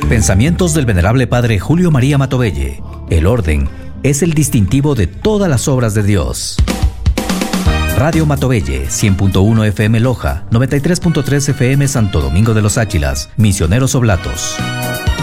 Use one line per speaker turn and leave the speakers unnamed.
Pensamientos del venerable padre Julio María Matovelle. El orden es el distintivo de todas las obras de Dios. Radio Matovelle, 100.1 FM Loja, 93.3 FM Santo Domingo de los Áchilas, Misioneros Oblatos.